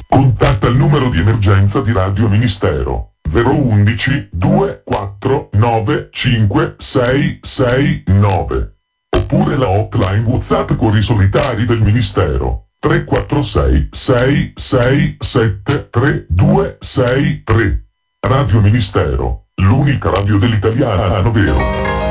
Contatta il numero di emergenza di Radio Ministero 011 249 5669 oppure la hotline WhatsApp Cori Solitari del Ministero 346 667 3263. Radio Ministero, l'unica radio dell'italiano vero.